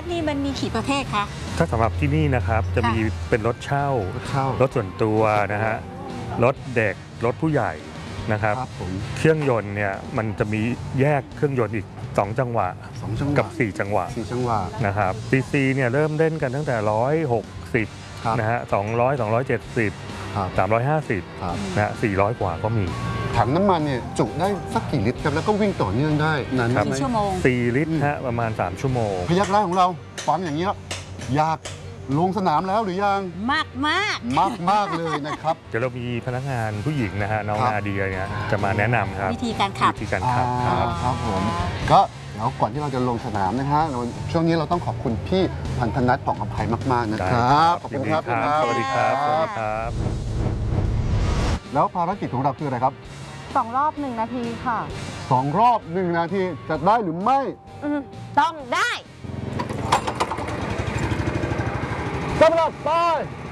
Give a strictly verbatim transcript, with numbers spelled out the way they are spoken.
นี่มันมีกี่ประเภทคะถ้าสำหรับที่นี่นะครับจะมีเป็นรถเช่ารถส่วนตัวนะฮะรถเด็กรถผู้ใหญ่นะครับเครื่องยนต์เนี่ยมันจะมีแยกเครื่องยนต์อีกสองจังหวะกับสี่จังหวะสี่จังหวะนะครับซีซีเนี่ยเริ่มเล่นกันตั้งแต่หนึ่งร้อยหกสิบนะฮะสองร้อย สองร้อยเจ็ดสิบ สามร้อยห้าสิบนะฮะสี่ร้อยกว่าก็มีถังน้ำมันเนี่ยจุได้สักกี่ลิตรครับแล้วก็วิ่งต่อเนื่องได้นานไหมกี่ชั่วโมงสี่ลิตรฮะประมาณสามชั่วโมงพยักร้ายของเราฟังอย่างนี้แล้วอยากลงสนามแล้วหรือยังมากมากมากมากเลยนะครับเดี๋ยวเรามีพนักงานผู้หญิงนะฮะน้องนาเดียเนี่ยจะมาแนะนำครับวิธีการขับวิธีการขับครับครับผมก็แล้วก่อนที่เราจะลงสนามนะฮะช่วงนี้เราต้องขอบคุณพี่พันธนัทผ่องอภัยมากๆนะครับขอบคุณครับสวัสดีครับสวัสดีครับแล้วภารกิจของเราคืออะไรครับสองรอบหนึ่งนาทีค่ะสองรอบหนึ่งนาทีจะได้หรือไม่ต้องได้กำลังไป